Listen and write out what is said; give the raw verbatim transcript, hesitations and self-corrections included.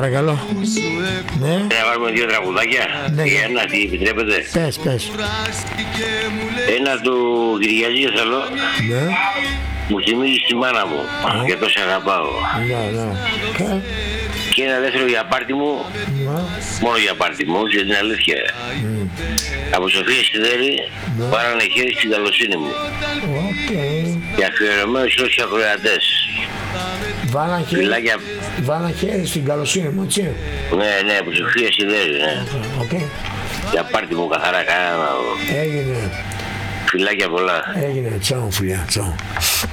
Παρακαλώ. Ναι. Να βάλουμε δύο τραγουδάκια. Ναι. Η ένα, τι επιτρέπετε. Πες, πες. Ένα του Κυριακή θέλω. Ναι. Μου θυμίζει τη μάνα μου. Ναι. Και τόσο αγαπάω. Ναι, ναι. Και, Και ένα δεύτερο για πάρτι μου. ναι. Μόνο για πάρτι μου, για την αλήθεια. Μμ. Από Σοφία Σιδέρη, Ναι. πάρανε χέρι στην καλοσύνη μου. Οκ. Και αφιερωμένο σε όσοι ακροατές. Βάλαν χέρι, Φιλάκια. βάλαν χέρι στην καλοσύνη μου, έτσι. Ναι, ναι, από Σοφία Σιδέρη, ναι. Οκ. Για πάρτι μου καθαρά κανένα. Έγινε, Φιλάκια πολλά. έγινε. Τσάου, φιλιά, τσάου.